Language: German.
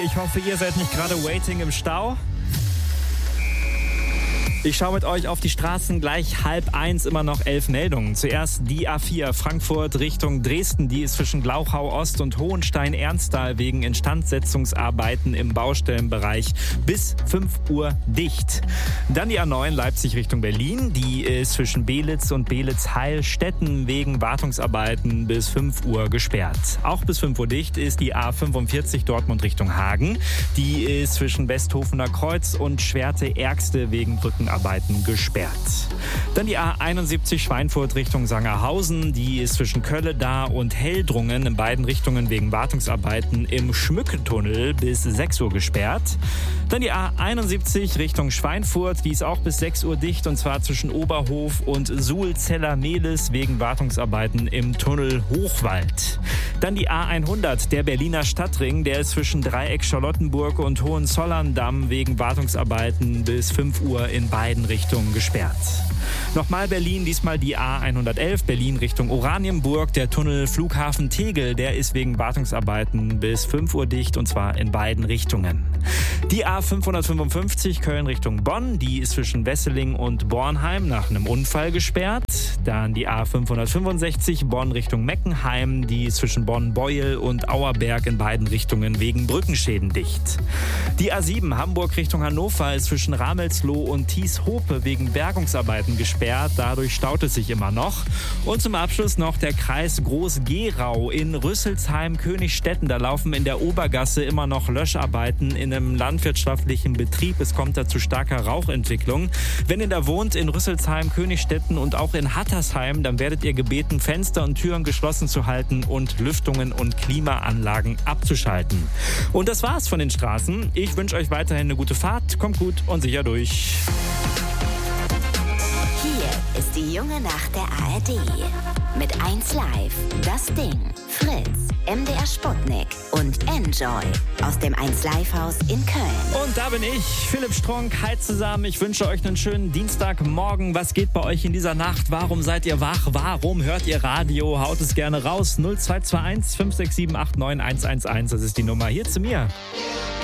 Ich hoffe, ihr seid nicht gerade waiting im Stau. Ich schaue mit euch auf die Straßen, gleich 12:30, immer noch 11 Meldungen. Zuerst die A4 Frankfurt Richtung Dresden, die ist zwischen Glauchau Ost und Hohenstein-Ernsthal wegen Instandsetzungsarbeiten im Baustellenbereich bis 5 Uhr dicht. Dann die A9 Leipzig Richtung Berlin, die ist zwischen Belitz und Belitz-Heilstätten wegen Wartungsarbeiten bis 5 Uhr gesperrt. Auch bis 5 Uhr dicht ist die A45 Dortmund Richtung Hagen, die ist zwischen Westhofener Kreuz und Schwerte-Ergste wegen Brückenarbeiten gesperrt. Dann die A71 Schweinfurt Richtung Sangerhausen, die ist zwischen Kölle-Dar und Heldrungen in beiden Richtungen wegen Wartungsarbeiten im Schmückentunnel bis 6 Uhr gesperrt. Dann die A71 Richtung Schweinfurt, die ist auch bis 6 Uhr dicht und zwar zwischen Oberhof und Suhl-Zeller-Mehlis wegen Wartungsarbeiten im Tunnel Hochwald. Dann die A100, der Berliner Stadtring, der ist zwischen Dreieck Charlottenburg und Hohenzollern-Damm wegen Wartungsarbeiten bis 5 Uhr in beiden Richtungen gesperrt. Nochmal Berlin, diesmal die A111, Berlin Richtung Oranienburg. Der Tunnel Flughafen Tegel, der ist wegen Wartungsarbeiten bis 5 Uhr dicht und zwar in beiden Richtungen. Die A555 Köln Richtung Bonn, die ist zwischen Wesseling und Bornheim nach einem Unfall gesperrt. Dann die A565 Bonn Richtung Meckenheim, die ist zwischen Bonn-Beuel und Auerberg in beiden Richtungen wegen Brückenschäden dicht. Die A7 Hamburg Richtung Hannover ist zwischen Ramelsloh und Thies-Hope wegen Bergungsarbeiten gesperrt. Dadurch staut es sich immer noch. Und zum Abschluss noch der Kreis Groß-Gerau in Rüsselsheim-Königstetten. Da laufen in der Obergasse immer noch Löscharbeiten in einem landwirtschaftlichen Betrieb. Es kommt da zu starker Rauchentwicklung. Wenn ihr da wohnt in Rüsselsheim, Königstetten und auch in Hattersheim, dann werdet ihr gebeten, Fenster und Türen geschlossen zu halten und Lüftungen und Klimaanlagen abzuschalten. Und das war's von den Straßen. Ich wünsche euch weiterhin eine gute Fahrt. Kommt gut und sicher durch. Hier ist die junge Nacht der ARD. Mit 1 Live, das Ding, Fritz, MDR Sputnik und Enjoy aus dem 1 Live Haus in Köln. Und da bin ich, Philipp Strunk. Hi zusammen, ich wünsche euch einen schönen Dienstagmorgen. Was geht bei euch in dieser Nacht? Warum seid ihr wach? Warum hört ihr Radio? Haut es gerne raus. 0221 567 89 111. Das ist die Nummer hier zu mir.